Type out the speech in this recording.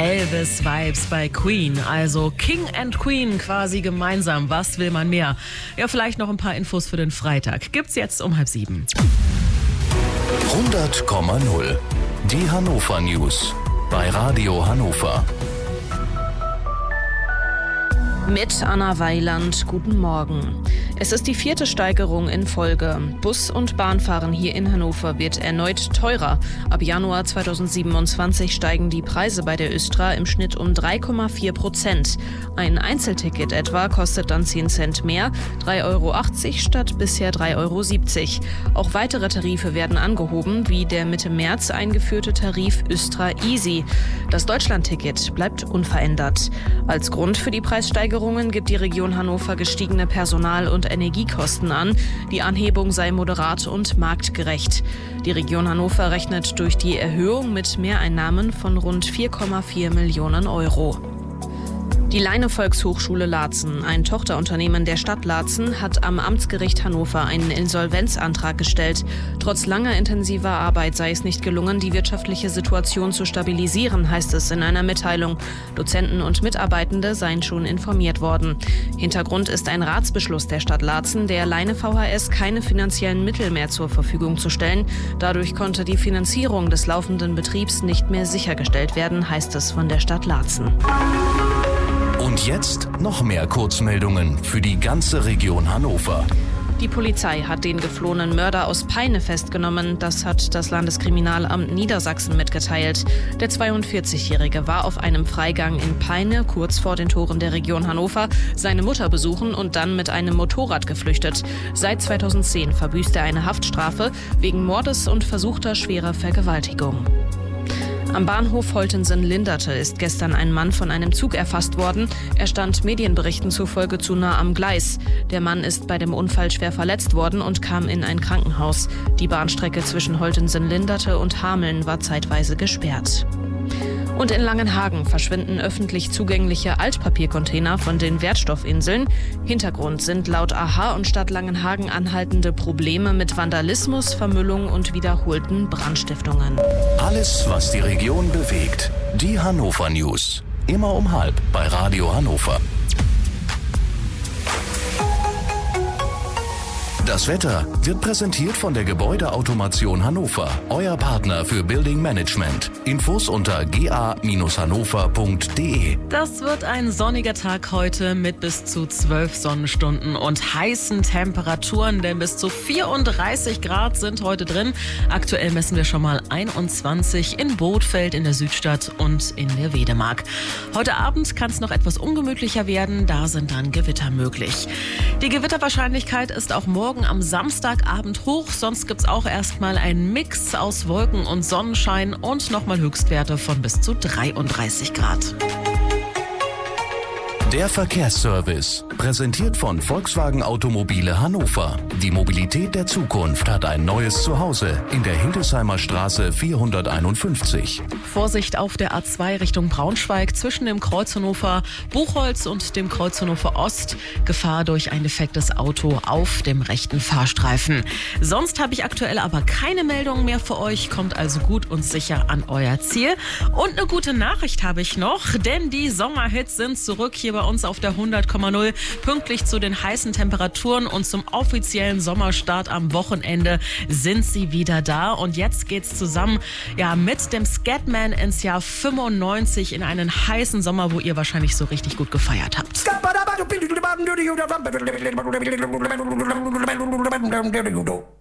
Elvis-Vibes bei Queen, also King and Queen quasi gemeinsam. Was will man mehr? Ja, vielleicht noch ein paar Infos für den Freitag. Gibt's jetzt um 6:30. 100,0. Die Hannover News bei Radio Hannover. Mit Anna Weiland, guten Morgen. Es ist die 4. Steigerung in Folge. Bus- und Bahnfahren hier in Hannover wird erneut teurer. Ab Januar 2027 steigen die Preise bei der Östra im Schnitt um 3,4%. Ein Einzelticket etwa kostet dann 10 Cent mehr, 3,80 € statt bisher 3,70 €. Auch weitere Tarife werden angehoben, wie der Mitte März eingeführte Tarif Östra Easy. Das Deutschlandticket bleibt unverändert. Als Grund für die Preissteigerungen gibt die Region Hannover gestiegene Personal- und Energiekosten an. Die Anhebung sei moderat und marktgerecht. Die Region Hannover rechnet durch die Erhöhung mit Mehreinnahmen von rund 4,4 Millionen €. Die Leine Volkshochschule Laatzen, ein Tochterunternehmen der Stadt Laatzen, hat am Amtsgericht Hannover einen Insolvenzantrag gestellt. Trotz langer intensiver Arbeit sei es nicht gelungen, die wirtschaftliche Situation zu stabilisieren, heißt es in einer Mitteilung. Dozenten und Mitarbeitende seien schon informiert worden. Hintergrund ist ein Ratsbeschluss der Stadt Laatzen, der Leine VHS keine finanziellen Mittel mehr zur Verfügung zu stellen. Dadurch konnte die Finanzierung des laufenden Betriebs nicht mehr sichergestellt werden, heißt es von der Stadt Laatzen. Und jetzt noch mehr Kurzmeldungen für die ganze Region Hannover. Die Polizei hat den geflohenen Mörder aus Peine festgenommen. Das hat das Landeskriminalamt Niedersachsen mitgeteilt. Der 42-Jährige war auf einem Freigang in Peine, kurz vor den Toren der Region Hannover, seine Mutter besuchen und dann mit einem Motorrad geflüchtet. Seit 2010 verbüßt er eine Haftstrafe wegen Mordes und versuchter schwerer Vergewaltigung. Am Bahnhof Holtensen-Linderte ist gestern ein Mann von einem Zug erfasst worden. Er stand Medienberichten zufolge zu nah am Gleis. Der Mann ist bei dem Unfall schwer verletzt worden und kam in ein Krankenhaus. Die Bahnstrecke zwischen Holtensen-Linderte und Hameln war zeitweise gesperrt. Und in Langenhagen verschwinden öffentlich zugängliche Altpapiercontainer von den Wertstoffinseln. Hintergrund sind laut AHA und Stadt Langenhagen anhaltende Probleme mit Vandalismus, Vermüllung und wiederholten Brandstiftungen. Alles, was die Region bewegt. Die Hannover News. Immer um 12:30 bei Radio Hannover. Das Wetter wird präsentiert von der Gebäudeautomation Hannover, euer Partner für Building Management. Infos unter ga-hannover.de. Das wird ein sonniger Tag heute mit bis zu 12 Sonnenstunden und heißen Temperaturen, denn bis zu 34 Grad sind heute drin. Aktuell messen wir schon mal 21 in Bothfeld in der Südstadt und in der Wedemark. Heute Abend kann es noch etwas ungemütlicher werden, da sind dann Gewitter möglich. Die Gewitterwahrscheinlichkeit ist auch morgen am Samstagabend hoch, sonst gibt es auch erstmal einen Mix aus Wolken und Sonnenschein und nochmal Höchstwerte von bis zu 33 Grad. Der Verkehrsservice, präsentiert von Volkswagen Automobile Hannover. Die Mobilität der Zukunft hat ein neues Zuhause in der Hildesheimer Straße 451. Vorsicht auf der A2 Richtung Braunschweig zwischen dem Kreuz Hannover Buchholz und dem Kreuz Hannover Ost. Gefahr durch ein defektes Auto auf dem rechten Fahrstreifen. Sonst habe ich aktuell aber keine Meldungen mehr für euch. Kommt also gut und sicher an euer Ziel. Und eine gute Nachricht habe ich noch, denn die Sommerhits sind zurück hier bei uns auf der 100,0. Pünktlich zu den heißen Temperaturen und zum offiziellen Sommerstart am Wochenende sind sie wieder da. Und jetzt geht's zusammen mit dem Scatman ins Jahr 95 in einen heißen Sommer, wo ihr wahrscheinlich so richtig gut gefeiert habt.